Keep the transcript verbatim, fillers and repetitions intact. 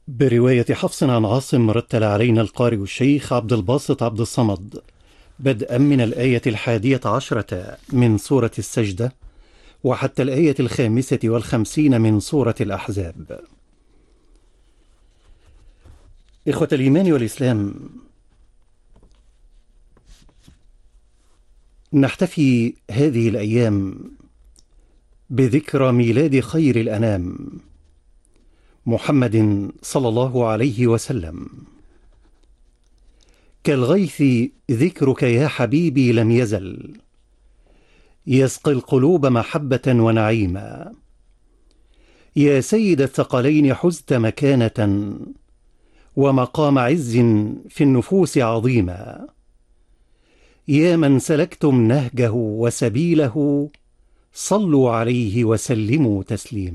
برواية حفص عن عاصم رتل علينا القارئ الشيخ عبد الباسط عبد الصمد، بدءا من الآية الحادية عشرة من سورة السجدة وحتى الآية الخامسة والخمسين من سورة الأحزاب. إخوة الإيمان والإسلام، نحتفي هذه الأيام بذكرى ميلاد خير الأنام محمد صلى الله عليه وسلم. كالغيث ذكرك يا حبيبي لم يزل يسقي القلوب محبة ونعيما. يا سيد الثقلين حزت مكانة ومقام عز في النفوس عظيما. يا من سلكتم نهجه وسبيله صلوا عليه وسلموا تسليما.